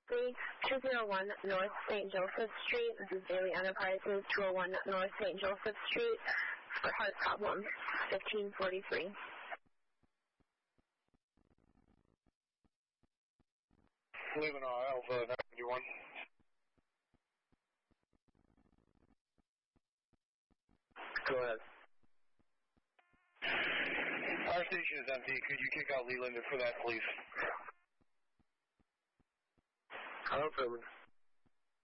201 North St. Joseph Street. This is Daily Enterprises, 201 North St. Joseph Street for heart problems, 1543. Living on Alpha 91. Go ahead. Our station is empty. Could you kick out Leland for that, please? Affirmative.